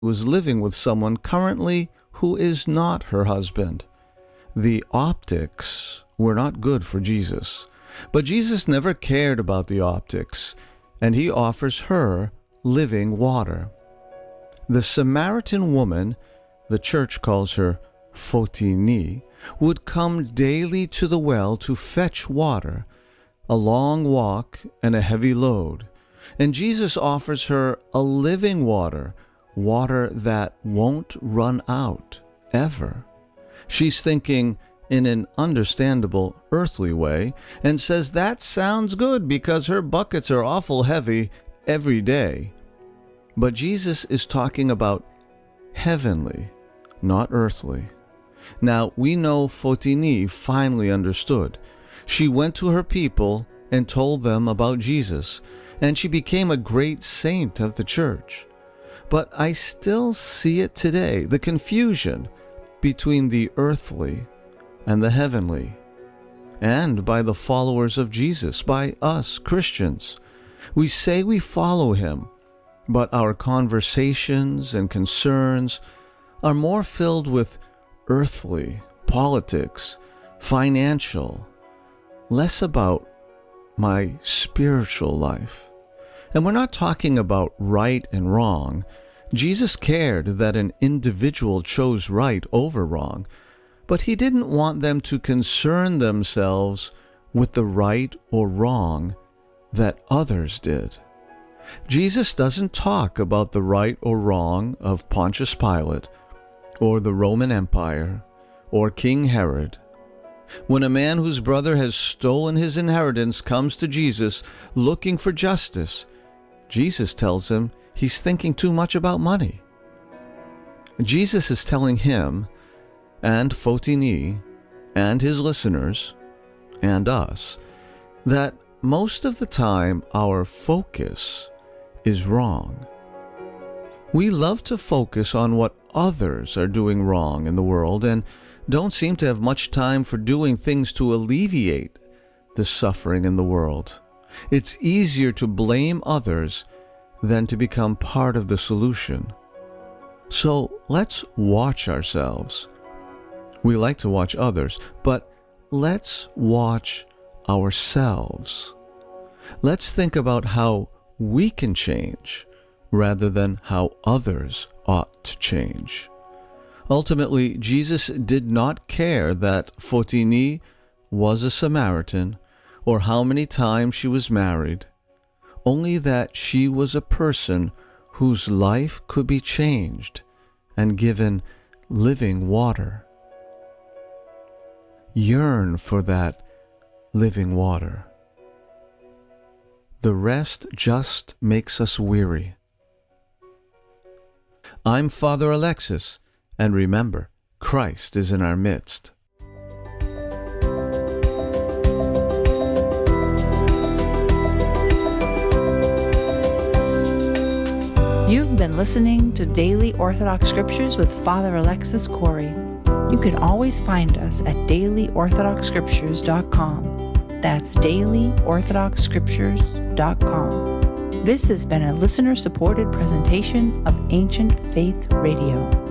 was living with someone currently who is not her husband. The optics were not good for Jesus, but Jesus never cared about the optics, and he offers her living water. The Samaritan woman, the church calls her Photini, would come daily to the well to fetch water, a long walk and a heavy load, and Jesus offers her a living water, water that won't run out, ever. She's thinking in an understandable earthly way and says that sounds good because her buckets are awful heavy every day. But Jesus is talking about heavenly, not earthly. Now, we know Photini finally understood. She went to her people and told them about Jesus, and she became a great saint of the church. But I still see it today, the confusion between the earthly and the heavenly, and by the followers of Jesus, by us Christians. We say we follow him, but our conversations and concerns are more filled with earthly, politics, financial, less about my spiritual life. And we're not talking about right and wrong. Jesus cared that an individual chose right over wrong, but he didn't want them to concern themselves with the right or wrong that others did. Jesus doesn't talk about the right or wrong of Pontius Pilate, or the Roman Empire, or King Herod. When a man whose brother has stolen his inheritance comes to Jesus looking for justice, Jesus tells him he's thinking too much about money. Jesus is telling him, and Photini, and his listeners, and us, that most of the time our focus is wrong. We love to focus on what others are doing wrong in the world and don't seem to have much time for doing things to alleviate the suffering in the world. It's easier to blame others than to become part of the solution. So let's watch ourselves. We like to watch others, but let's watch ourselves. Let's think about how we can change rather than how others ought to change. Ultimately, Jesus did not care that Photini was a Samaritan or how many times she was married, only that she was a person whose life could be changed and given living water. Yearn for that living water. The rest just makes us weary. I'm Father Alexis, and remember, Christ is in our midst. You've been listening to Daily Orthodox Scriptures with Father Alexis Corey. You can always find us at dailyorthodoxscriptures.com. That's dailyorthodoxscriptures.com. This has been a listener-supported presentation of Ancient Faith Radio.